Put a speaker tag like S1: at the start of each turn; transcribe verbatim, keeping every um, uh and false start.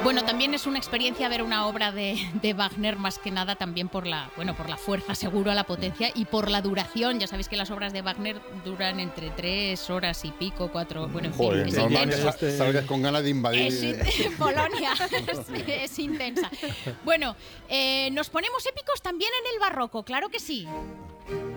S1: Bueno, también es una experiencia ver una obra de, de Wagner, más que nada también por la, bueno, por la fuerza, seguro, la potencia y por la duración. Ya sabéis que las obras de Wagner duran entre tres horas y pico, cuatro, bueno, en
S2: Joder,
S1: fin, es
S2: normal que
S1: intenso.
S2: sa- salgas con ganas de invadir.
S1: Es, Polonia es, es intensa. Bueno, eh, nos ponemos épicos también en el barroco, claro que sí.